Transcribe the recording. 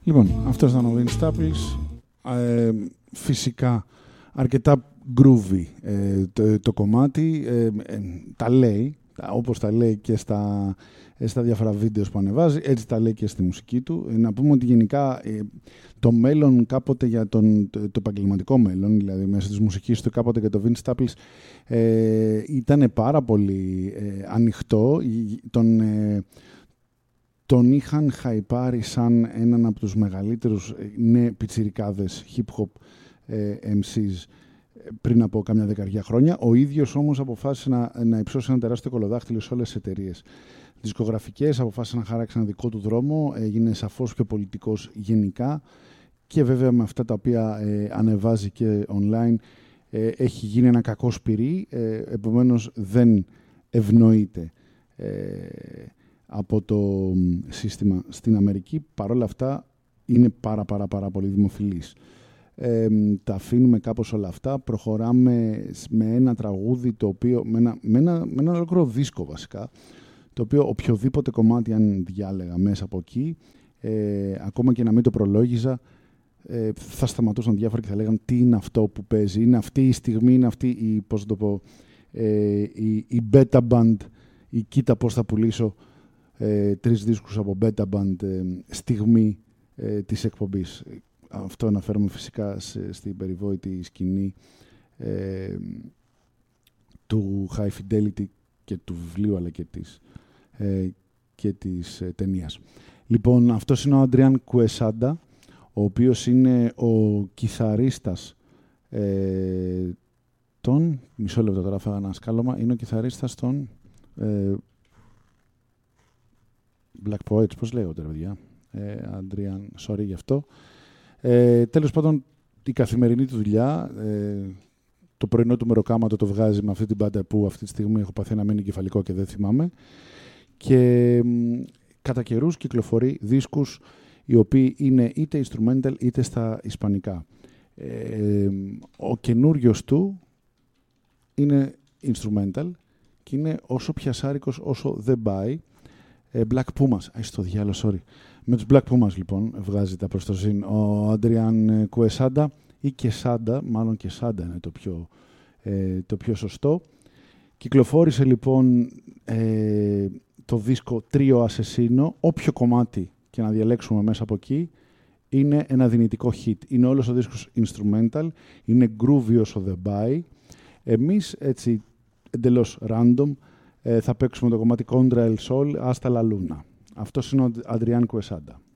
Λοιπόν, αυτό ήταν ο Vince Staples. Φυσικά αρκετά groovy το κομμάτι. Τα λέει, όπως τα λέει και στα διάφορα βίντεο που ανεβάζει, έτσι τα λέει και στη μουσική του. Να πούμε ότι γενικά το μέλλον κάποτε για το επαγγελματικό μέλλον, δηλαδή μέσα της μουσικής του κάποτε για το Vince Staples, ήταν πάρα πολύ ανοιχτό. Τον είχαν χαϊπάρει σαν έναν από τους μεγαλύτερους πιτσιρικάδες hip-hop MCs πριν από κάμια δεκαετία χρόνια. Ο ίδιος όμως αποφάσισε να υψώσει ένα τεράστιο κολοδάχτυλο σε όλες τις εταιρείες δισκογραφικές, αποφάσισε να χαράξει ένα δικό του δρόμο, έγινε σαφώς πιο πολιτικός γενικά και βέβαια με αυτά τα οποία ανεβάζει και online έχει γίνει ένα κακό σπυρί, επομένως δεν ευνοείται από το σύστημα στην Αμερική. Παρ' όλα αυτά είναι πάρα πολύ δημοφιλής. Τα αφήνουμε κάπως όλα αυτά, προχωράμε με ένα τραγούδι το οποίο, με ένα ολόκληρο δίσκο βασικά, το οποίο οποιοδήποτε κομμάτι αν διάλεγα μέσα από εκεί, ακόμα και να μην το προλόγιζα, θα σταματούσαν διάφορα και θα λέγαν τι είναι αυτό που παίζει, είναι αυτή η στιγμή, είναι αυτή η, πώς το πω, η beta band, η κοίτα πώς θα πουλήσω 3 δίσκους από beta band στιγμή της εκπομπής. Αυτό αναφέρομαι φυσικά στην περιβόητη σκηνή του High Fidelity και του βιβλίου αλλά και της ταινίας. Λοιπόν, αυτός είναι ο Adrian Quesada, ο οποίος είναι ο κιθαρίστας μισό λεπτό τώρα φάγα ένα σκάλωμα, είναι ο κιθαρίστας των Black Poets, πώς λέγονται ρε παιδιά, Adrian, sorry γι' αυτό. Τέλος πάντων, η καθημερινή του δουλειά, το πρωινό του μεροκάματο το βγάζει με αυτή την μπάντα που αυτή τη στιγμή έχω πάθει ένα μήνυ κεφαλικό και δεν θυμάμαι. Και κατά καιρούς κυκλοφορεί δίσκους οι οποίοι είναι είτε instrumental είτε στα ισπανικά. Ο καινούριος του είναι instrumental και είναι όσο πιασάρικος όσο δεν πάει. Black Pumas, στο διάλογο, sorry. Με τους Black Pumas λοιπόν βγάζει τα προς το ζήν ο Adrian Quesada ή Quesada, μάλλον Quesada είναι το πιο σωστό. Κυκλοφόρησε λοιπόν το δίσκο Trio Asesino, όποιο κομμάτι και να διαλέξουμε μέσα από εκεί είναι ένα δυνητικό hit. Είναι όλος ο δίσκος instrumental, είναι groovy όσο δεν πάει. Εμείς έτσι εντελώς random θα παίξουμε το κομμάτι Contra el Sol hasta la Luna. Αυτός είναι ο Adrian Quesada.